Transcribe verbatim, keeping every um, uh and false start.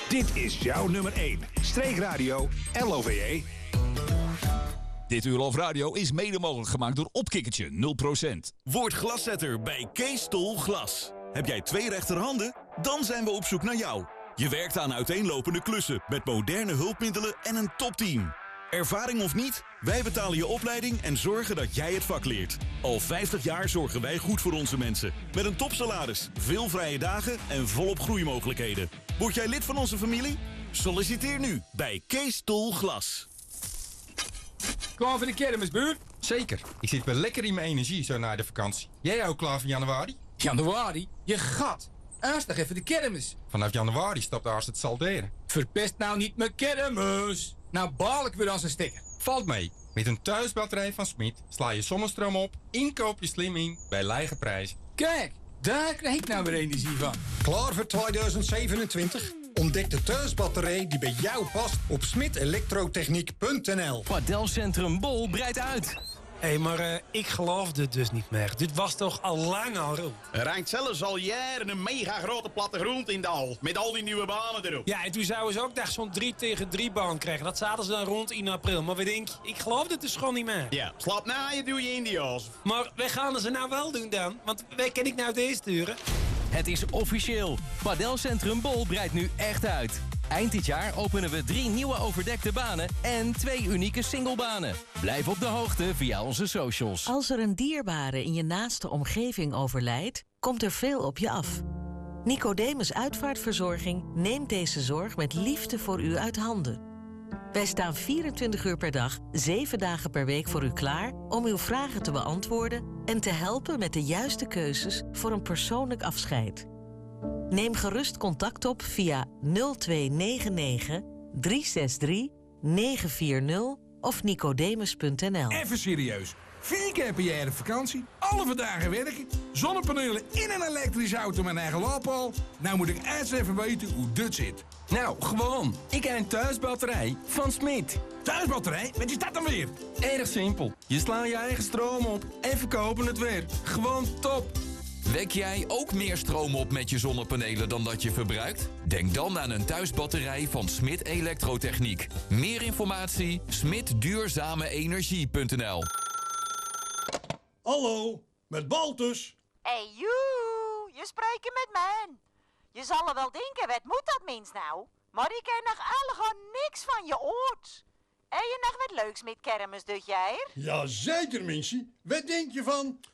Dit is jouw nummer één. Streekradio L O V E. Dit uur Love Radio is mede mogelijk gemaakt door Opkikkertje nul procent. Word glaszetter bij Kees Tol Glas. Heb jij twee rechterhanden? Dan zijn we op zoek naar jou. Je werkt aan uiteenlopende klussen met moderne hulpmiddelen en een topteam. Ervaring of niet, wij betalen je opleiding en zorgen dat jij het vak leert. Al vijftig jaar zorgen wij goed voor onze mensen. Met een topsalaris, veel vrije dagen en volop groeimogelijkheden. Word jij lid van onze familie? Solliciteer nu bij Kees Tol Glas. Klaar voor de kermisbuurt? Zeker. Ik zit wel lekker in mijn energie zo na de vakantie. Jij ook klaar voor januari? Januari? Je gat. Eerst nog even de kermis. Vanaf januari stapt Aars het salderen. Verpest nou niet mijn kermis. Nou baal ik weer als een sticker. Valt mee. Met een thuisbatterij van Smit sla je zonnestroom op, inkoop je slim in bij lage prijzen. Kijk, daar krijg ik nou weer energie van. Klaar voor tweeduizend zevenentwintig? Ontdek de thuisbatterij die bij jou past op smit elektrotechniek punt n l. Padelcentrum Bol breidt uit. Hé, hey, maar uh, ik geloofde het dus niet meer. Dit was toch al lang al rond? Er hangt zelfs al jaren een mega grote plattegrond in de hal. Met al die nieuwe banen erop. Ja, en toen zouden ze ook dag zo'n drie tegen drie baan krijgen. Dat zaten ze dan rond in april. Maar we denken, ik geloofde het dus gewoon niet meer. Ja, slap na, je doe je in die jas. Maar wij gaan ze nou wel doen dan. Want wij kan ik nou deze sturen. Het is officieel. Padelcentrum Bol breidt nu echt uit. Eind dit jaar openen we drie nieuwe overdekte banen en twee unieke singlebanen. Blijf op de hoogte via onze socials. Als er een dierbare in je naaste omgeving overlijdt, komt er veel op je af. Nicodemus Uitvaartverzorging neemt deze zorg met liefde voor u uit handen. Wij staan vierentwintig uur per dag, zeven dagen per week voor u klaar om uw vragen te beantwoorden en te helpen met de juiste keuzes voor een persoonlijk afscheid. Neem gerust contact op via nul twee negen negen, drie zes drie, negen vier nul of nicodemus punt n l. Even serieus. Vier keer per jaar op vakantie, alle vandaag werken, zonnepanelen in een elektrische auto met een eigen laadpaal. Nou moet ik eens even weten hoe dit zit. Nou, gewoon. Ik heb een thuisbatterij van Smit. Thuisbatterij? Wat is dat dan weer? Erg simpel. Je slaat je eigen stroom op en verkopen het weer. Gewoon top. Wek jij ook meer stroom op met je zonnepanelen dan dat je verbruikt? Denk dan aan een thuisbatterij van Smit Elektrotechniek. Meer informatie smit duurzame energie punt n l. Hallo, met Baltus. Hey, joe, je spreekt met mij. Je zal er wel denken, wat moet dat mens nou? Maar ik heb nog allemaal niks van je oort. En je nog wat leuks met kermis dit jaar? Jazeker, Minsie. Wat denk je van